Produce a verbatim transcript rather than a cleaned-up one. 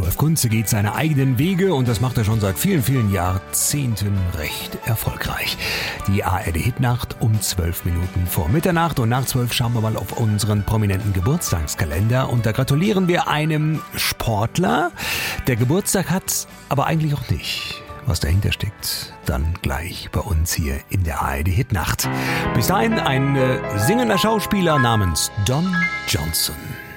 Rudolf Kunze geht seine eigenen Wege und das macht er schon seit vielen, vielen Jahrzehnten recht erfolgreich. Die A R D-Hitnacht um zwölf Minuten vor Mitternacht und nach zwölf schauen wir mal auf unseren prominenten Geburtstagskalender und da gratulieren wir einem Sportler, der Geburtstag hat, aber eigentlich auch nicht. Was dahinter steckt, dann gleich bei uns hier in der A R D-Hitnacht. Bis dahin ein äh, singender Schauspieler namens Don Johnson.